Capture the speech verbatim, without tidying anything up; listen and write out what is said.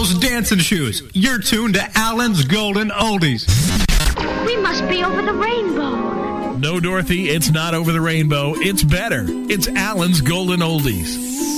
those dancing shoes. You're tuned to Alan's Golden Oldies. We must be over the rainbow. No, Dorothy, it's not over the rainbow. It's better. It's Alan's Golden Oldies.